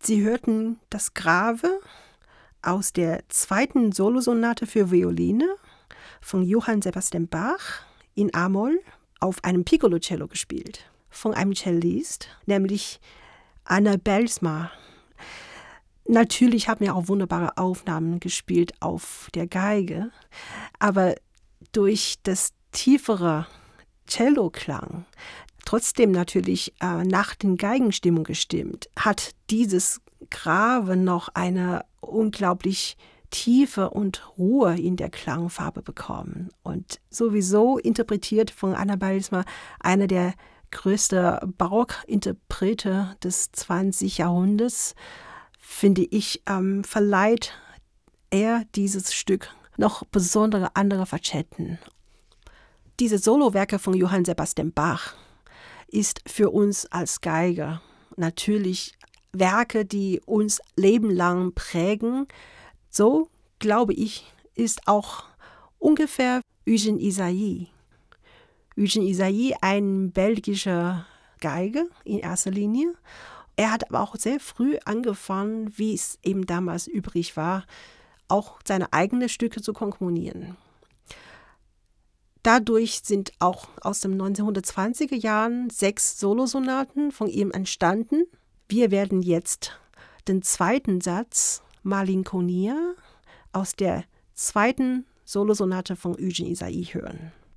Sie hörten das Grave aus der zweiten Solosonate für Violine von Johann Sebastian Bach in A-Moll auf einem Piccolo-Cello gespielt von einem Cellist, nämlich Anna Belsma. Natürlich haben wir auch wunderbare Aufnahmen gespielt auf der Geige, aber durch das tiefere Celloklang, trotzdem natürlich nach den Geigenstimmung gestimmt, hat dieses Grave noch eine unglaublich Tiefe und Ruhe in der Klangfarbe bekommen. Und sowieso interpretiert von Anna Belsma einer der größten Barockinterprete des 20. Jahrhunderts, finde ich, verleiht er dieses Stück noch besondere andere Facetten. Diese Solowerke von Johann Sebastian Bach ist für uns als Geiger natürlich Werke, die uns lebenlang prägen. So, glaube ich, ist auch ungefähr Eugène Ysaÿe. Eugène Ysaÿe, ein belgischer Geiger in erster Linie. Er hat aber auch sehr früh angefangen, wie es eben damals übrig war, auch seine eigenen Stücke zu komponieren. Dadurch sind auch aus den 1920er Jahren 6 Solosonaten von ihm entstanden. Wir werden jetzt den zweiten Satz Malinconia aus der zweiten Solosonate von Eugène Ysaÿe hören.